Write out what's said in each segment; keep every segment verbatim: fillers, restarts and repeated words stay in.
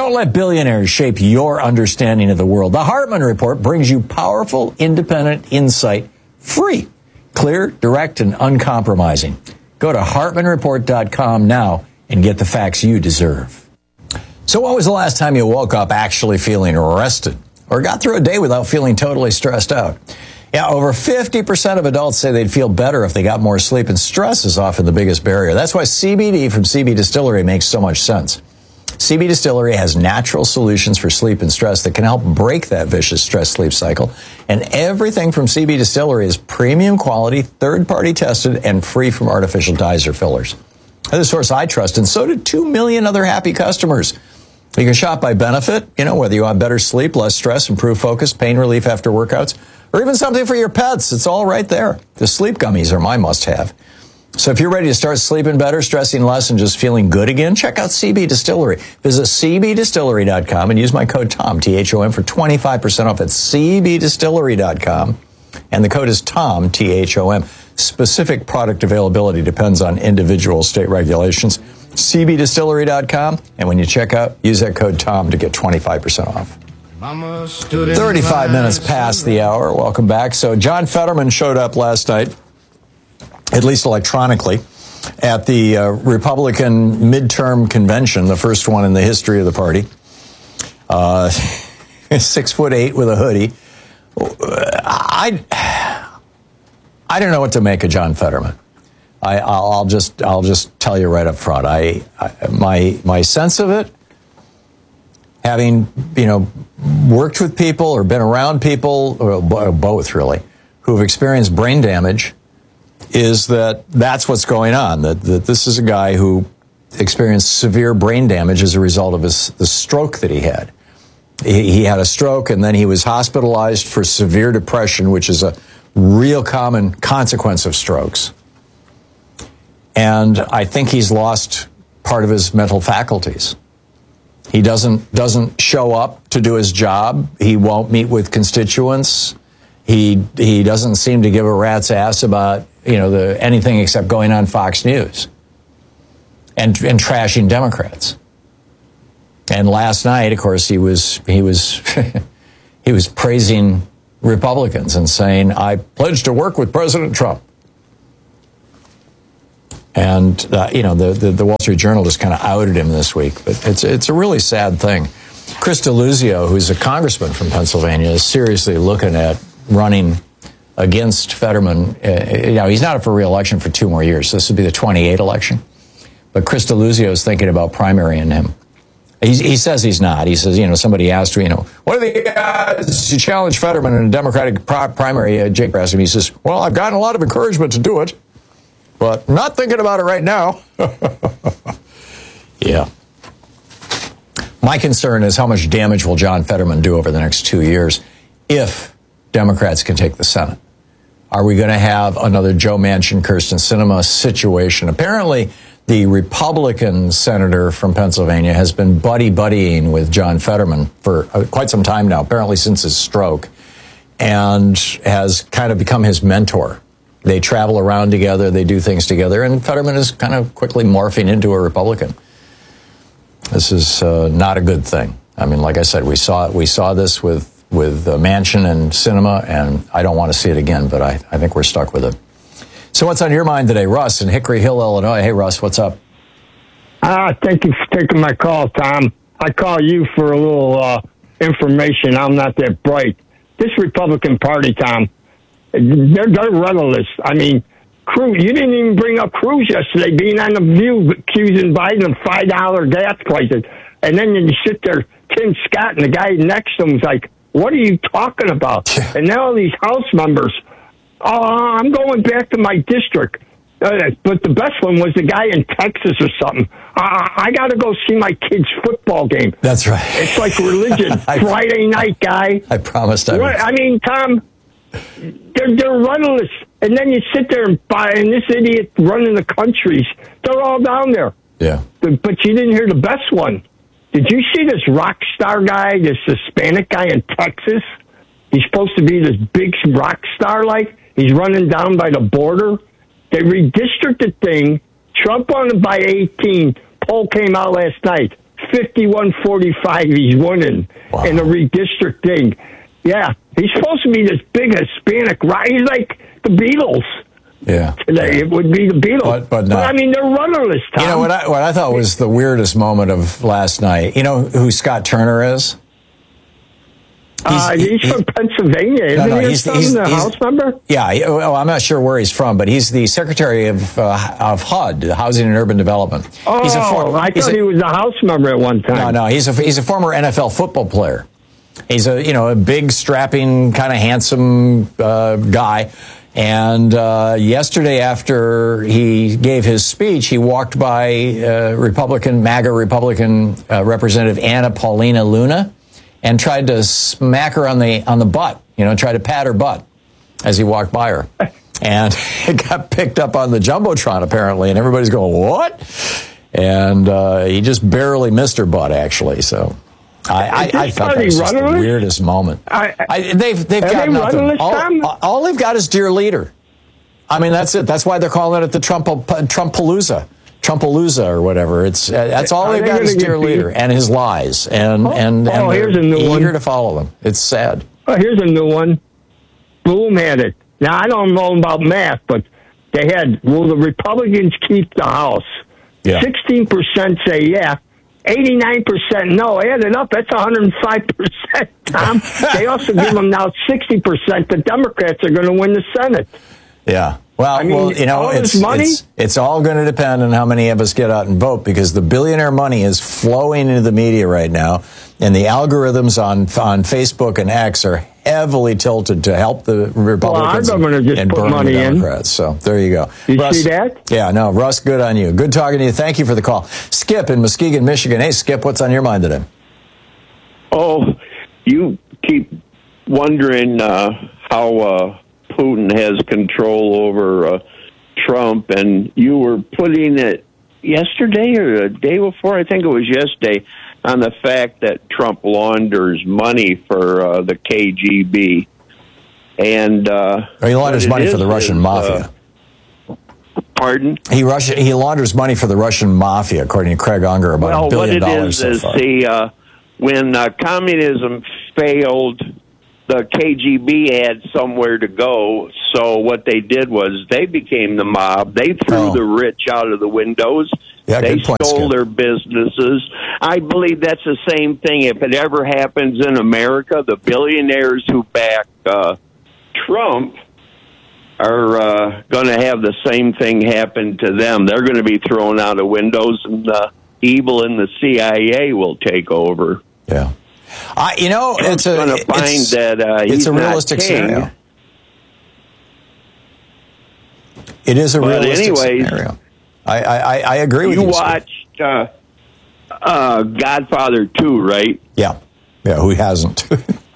Don't let billionaires shape your understanding of the world. The Hartman Report brings you powerful, independent insight, free, clear, direct, and uncompromising. Go to Hartman Report dot com now and get the facts you deserve. So when was the last time you woke up actually feeling rested or got through a day without feeling totally stressed out? Yeah, over fifty percent of adults say they'd feel better if they got more sleep, and stress is often the biggest barrier. That's why C B D from C B Distillery makes so much sense. C B Distillery has natural solutions for sleep and stress that can help break that vicious stress-sleep cycle. And everything from C B Distillery is premium quality, third-party tested, and free from artificial dyes or fillers. They're the source I trust, and so do two million other happy customers. You can shop by benefit, you know, whether you want better sleep, less stress, improved focus, pain relief after workouts, or even something for your pets. It's all right there. The sleep gummies are my must-have. So if you're ready to start sleeping better, stressing less, and just feeling good again, check out C B Distillery. Visit C B Distillery dot com and use my code TOM, T H O M, for twenty-five percent off at C B Distillery dot com. And the code is TOM, T H O M. Specific product availability depends on individual state regulations. C B Distillery dot com. And when you check out, use that code TOM to get twenty-five percent off. thirty-five minutes past the hour. Welcome back. So John Fetterman showed up last night, at least electronically, at the uh, Republican midterm convention, the first one in the history of the party. Uh, six foot eight with a hoodie. I, I don't know what to make of John Fetterman. I, I'll, I'll just I'll just tell you right up front. I, I my my sense of it, having you know worked with people or been around people, or both really, who've experienced brain damage, is that that's what's going on. That, that this is a guy who experienced severe brain damage as a result of his, the stroke that he had. He, he had a stroke, and then he was hospitalized for severe depression, which is a real common consequence of strokes. And I think he's lost part of his mental faculties. He doesn't doesn't show up to do his job. He won't meet with constituents. He he doesn't seem to give a rat's ass about you know the anything except going on Fox News and and trashing Democrats. And last night, of course, he was he was he was praising Republicans and saying, "I pledge to work with President Trump." And uh, you know the, the the Wall Street Journal just kind of outed him this week, but it's it's a really sad thing. Chris Deluzio, who's a congressman from Pennsylvania, is seriously looking at running against Fetterman. Uh, you know, he's not up for re-election for two more years. So this would be the twenty-eight election. But Chris Deluzio is thinking about primarying him. He, he says he's not. He says, you know, somebody asked him, you know, what are the odds you challenge Fetterman in a Democratic pri- primary? Uh, Jake asked him. He says, well, I've gotten a lot of encouragement to do it, but not thinking about it right now. Yeah. My concern is how much damage will John Fetterman do over the next two years if Democrats can take the Senate. Are we going to have another Joe Manchin, Kyrsten Sinema situation? Apparently, the Republican senator from Pennsylvania has been buddy-buddying with John Fetterman for uh, quite some time now, apparently since his stroke, and has kind of become his mentor. They travel around together, they do things together, and Fetterman is kind of quickly morphing into a Republican. This is uh, not a good thing. I mean, like I said, we saw we saw this with with uh, Manchin and Sinema, and I don't want to see it again, but I, I think we're stuck with it. So what's on your mind today? Russ in Hickory Hill, Illinois. Hey, Russ, what's up? Uh, thank you for taking my call, Tom. I call you for a little uh, information. I'm not that bright. This Republican Party, Tom, they're, they're rudderless. I mean, Cruz, you didn't even bring up Cruz yesterday being on The View accusing Biden of five dollars gas prices. And then you sit there, Tim Scott, and the guy next to him is like, what are you talking about? And now all these House members, oh, I'm going back to my district. Uh, but the best one was the guy in Texas or something. Uh, I got to go see my kid's football game. That's right. It's like religion. I, Friday night, guy. I promised I would. What, I mean, Tom, they're, they're rudderless. And then you sit there and buy, and this idiot running the countries, they're all down there. Yeah. But, but you didn't hear the best one. Did you see this rock star guy, this Hispanic guy in Texas? He's supposed to be this big rock star, like he's running down by the border. They redistricted thing. Trump won by eighteen. Poll came out last night. fifty-one forty-five. He's winning wow. in a redistricting. Yeah, he's supposed to be this big Hispanic, right? He's like the Beatles. Yeah, today yeah. It would be the Beatles, but, but, not. but I mean they're rudderless. Tom. You know what I what I thought was the weirdest moment of last night. You know who Scott Turner is? He's, uh, he's, he's from Pennsylvania, isn't no, no, he? He's, he's, the he's, House member. Yeah, he, well, I'm not sure where he's from, but he's the Secretary of uh, of H U D, Housing and Urban Development. Oh, he's a for, I thought a, he was a House member at one time. No, no, he's a he's a former N F L football player. He's a you know a big, strapping, kind of handsome uh, guy. And uh, yesterday, after he gave his speech, he walked by uh, Republican, MAGA Republican uh, Representative Anna Paulina Luna, and tried to smack her on the on the butt. You know, tried to pat her butt as he walked by her, and it got picked up on the jumbotron apparently, and everybody's going, "What?" And uh, he just barely missed her butt, actually. So. I, I, I thought that was just the weirdest moment. I, I, they've they've got they nothing. All, all they've got is Dear Leader. I mean, that's it. That's why they're calling it the Trump Trumpalooza, Trumpalooza or whatever. It's that's all they've got is Dear Leader and his lies, and oh, and and oh, here's they're a new eager one. to follow them. It's sad. Oh, here's a new one. Boom had it. Now I don't know about math, but they had. Will the Republicans keep the House? Sixteen yeah. percent say yeah. eighty-nine percent no. Add it up, that's one hundred five percent, Tom. They also give them now sixty percent. The Democrats are going to win the Senate. Yeah. Well, I mean, well you know, it's, it's, it's all going to depend on how many of us get out and vote, because the billionaire money is flowing into the media right now, and the algorithms on on Facebook and X are heavily tilted to help the Republicans well, our and, just and put burn money the Democrats. In. So there you go. You Russ, see that? Yeah, no, Russ, good on you. Good talking to you. Thank you for the call. Skip in Muskegon, Michigan. Hey, Skip, what's on your mind today? Oh, you keep wondering uh, how uh, Putin has control over uh, Trump, and you were putting it yesterday or the day before, I think it was yesterday, on the fact that Trump launders money for uh, the K G B. And uh, he launders money for the Russian is, mafia. Uh, pardon? He Russia, he launders money for the Russian mafia, according to Craig Unger, about well, a billion dollars so far. Well, what it is is the, uh, when uh, communism failed, the K G B had somewhere to go. So what they did was they became the mob. They threw oh. the rich out of the windows. Yeah, they point, stole Skip. their businesses. I believe that's the same thing. If it ever happens in America, the billionaires who back uh, Trump are uh, going to have the same thing happen to them. They're going to be thrown out of windows, and the evil in the C I A will take over. Yeah. I, you know, Trump's it's a, going to find it's, that uh, he's it's a realistic not king. scenario. It is a but realistic anyways, scenario. I, I, I agree with you. You watched uh, uh, Godfather two, right? Yeah. Yeah, who hasn't?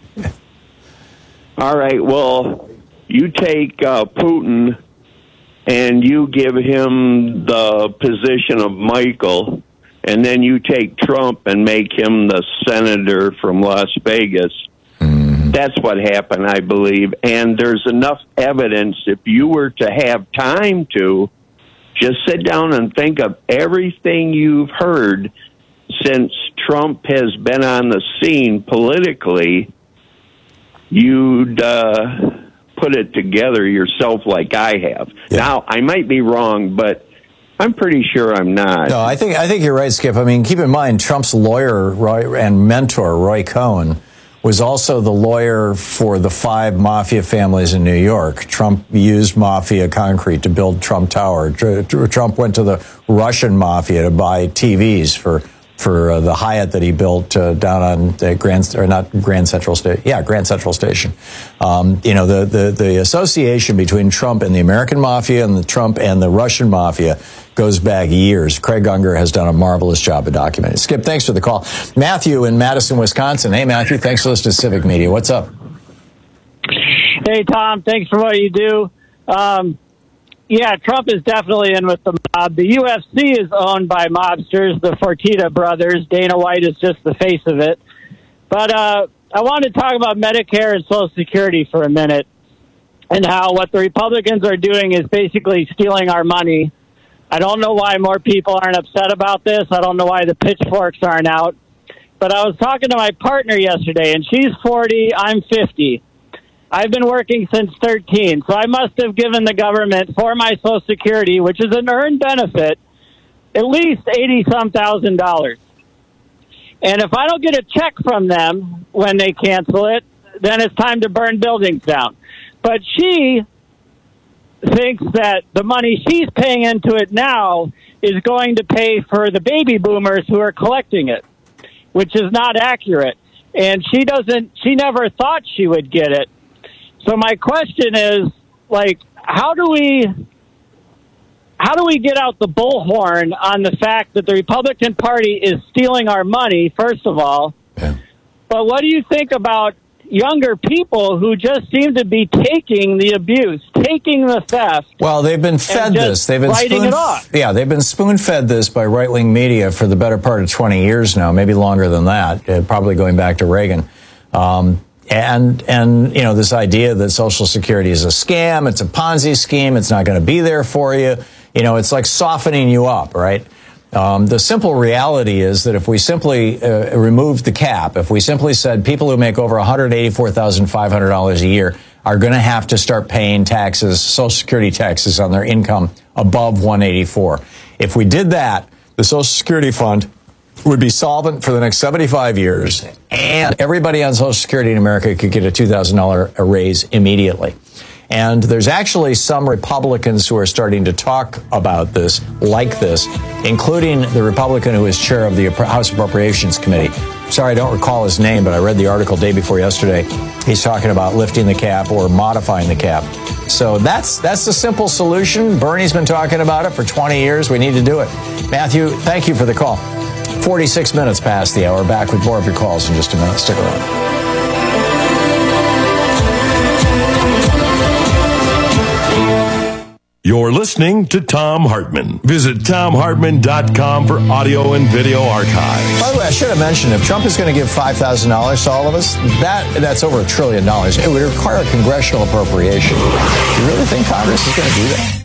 All right, well, you take uh, Putin and you give him the position of Michael, and then you take Trump and make him the senator from Las Vegas. Mm-hmm. That's what happened, I believe. And there's enough evidence, if you were to have time to, just sit down and think of everything you've heard since Trump has been on the scene politically, you'd uh, put it together yourself like I have. Yeah. Now, I might be wrong, but I'm pretty sure I'm not. No, I think I think you're right, Skip. I mean, keep in mind, Trump's lawyer Roy, and mentor, Roy Cohn, was also the lawyer for the five mafia families in New York. Trump used mafia concrete to build Trump Tower. Trump went to the Russian mafia to buy T Vs for for uh, the Hyatt that he built uh, down on the Grand, or not Grand Central Station, yeah, Grand Central Station. Um, you know, the, the the association between Trump and the American mafia and the Trump and the Russian mafia goes back years. Craig Unger has done a marvelous job of documenting. Skip, thanks for the call. Matthew in Madison, Wisconsin. Hey, Matthew, thanks for listening to Civic Media. What's up? Hey, Tom, thanks for what you do. Um, yeah, Trump is definitely in with the mob. The U F C is owned by mobsters, the Fertitta brothers. Dana White is just the face of it. But uh, I wanted to talk about Medicare and Social Security for a minute, and how what the Republicans are doing is basically stealing our money. I don't know why more people aren't upset about this. I don't know why the pitchforks aren't out. But I was talking to my partner yesterday, and she's forty, I'm fifty. I've been working since thirteen, so I must have given the government for my Social Security, which is an earned benefit, at least eighty-some thousand dollars. And if I don't get a check from them when they cancel it, then it's time to burn buildings down. But she thinks that the money she's paying into it now is going to pay for the baby boomers who are collecting it, which is not accurate. And she doesn't, she never thought she would get it. So my question is, like, how do we, how do we get out the bullhorn on the fact that the Republican Party is stealing our money, first of all? Yeah. But what do you think about younger people who just seem to be taking the abuse, taking the theft? Well, they've been fed this. They've been writing spoon, it off. Yeah, they've been spoon-fed this by right-wing media for the better part of twenty years now, maybe longer than that, uh, probably going back to Reagan. Um, and, and, you know, this idea that Social Security is a scam, it's a Ponzi scheme, it's not going to be there for you. You know, it's like softening you up, right? Um, the simple reality is that if we simply uh, removed the cap, if we simply said people who make over one hundred eighty-four thousand five hundred dollars a year are going to have to start paying taxes, Social Security taxes on their income above one eighty-four. If we did that, the Social Security fund would be solvent for the next seventy-five years, and everybody on Social Security in America could get a two thousand dollars raise immediately. And there's actually some Republicans who are starting to talk about this, like this, including the Republican who is chair of the House Appropriations Committee. Sorry, I don't recall his name, but I read the article day before yesterday. He's talking about lifting the cap or modifying the cap. So that's that's the simple solution. Bernie's been talking about it for twenty years. We need to do it. Matthew, thank you for the call. forty-six minutes past the hour. Back with more of your calls in just a minute. Stick around. You're listening to Thom Hartmann. Visit Thom Hartmann dot com for audio and video archives. By the way, I should have mentioned, if Trump is going to give five thousand dollars to all of us, that that's over a trillion dollars. It would require a congressional appropriation. You really think Congress is going to do that?